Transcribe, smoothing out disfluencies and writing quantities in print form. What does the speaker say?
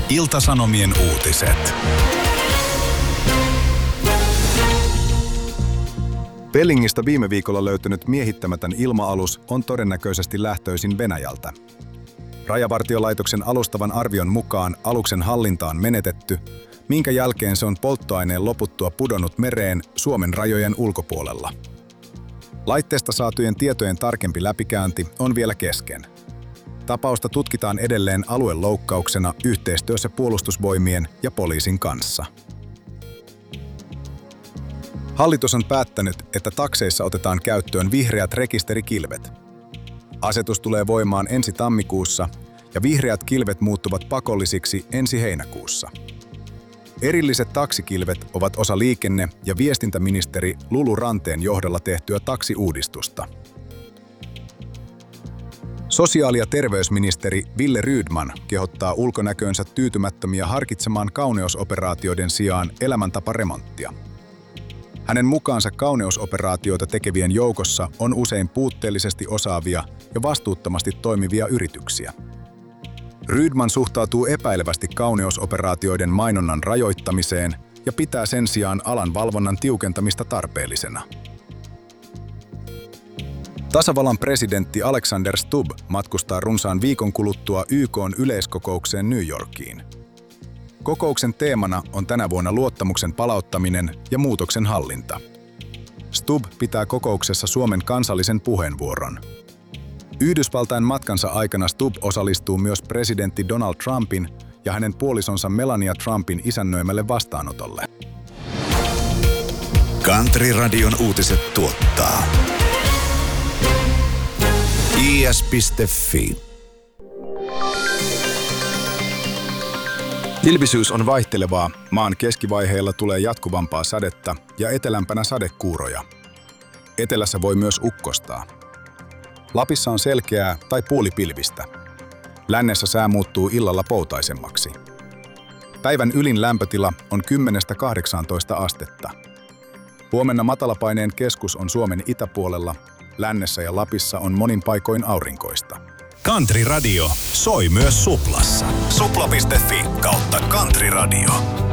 Ilta-Sanomien uutiset. Pellingistä viime viikolla löytynyt miehittämätön ilma-alus on todennäköisesti lähtöisin Venäjältä. Rajavartiolaitoksen alustavan arvion mukaan aluksen hallinta on menetetty, minkä jälkeen se on polttoaineen loputtua pudonnut mereen Suomen rajojen ulkopuolella. Laitteesta saatujen tietojen tarkempi läpikäynti on vielä kesken. Tapausta tutkitaan edelleen alueloukkauksena yhteistyössä puolustusvoimien ja poliisin kanssa. Hallitus on päättänyt, että takseissa otetaan käyttöön vihreät rekisterikilvet. Asetus tulee voimaan ensi tammikuussa ja vihreät kilvet muuttuvat pakollisiksi ensi heinäkuussa. Erilliset taksikilvet ovat osa liikenne- ja viestintäministeri Lulu Ranteen johdolla tehtyä taksiuudistusta. Sosiaali- ja terveysministeri Wille Rydman kehottaa ulkonäköönsä tyytymättömiä harkitsemaan kauneusoperaatioiden sijaan elämäntaparemonttia. Hänen mukaansa kauneusoperaatioita tekevien joukossa on usein puutteellisesti osaavia ja vastuuttomasti toimivia yrityksiä. Rydman suhtautuu epäilevästi kauneusoperaatioiden mainonnan rajoittamiseen ja pitää sen sijaan alan valvonnan tiukentamista tarpeellisena. Tasavallan presidentti Alexander Stubb matkustaa runsaan viikon kuluttua YK:n yleiskokoukseen New Yorkiin. Kokouksen teemana on tänä vuonna luottamuksen palauttaminen ja muutoksen hallinta. Stubb pitää kokouksessa Suomen kansallisen puheenvuoron. Yhdysvaltain matkansa aikana Stubb osallistuu myös presidentti Donald Trumpin ja hänen puolisonsa Melania Trumpin isännöimälle vastaanotolle. Country-radion uutiset tuottaa is.fi. Ilmisyys on vaihtelevaa, maan keskivaiheilla tulee jatkuvampaa sadetta ja etelämpänä sadekuuroja. Etelässä voi myös ukkostaa. Lapissa on selkeää tai puolipilvistä. Lännessä sää muuttuu illalla poutaisemmaksi. Päivän ylin lämpötila on 10–18 astetta. Huomenna matalapaineen keskus on Suomen itäpuolella, lännessä ja Lapissa on monin paikoin aurinkoista. Country Radio soi myös Suplassa. Supla.fi/Country Radio.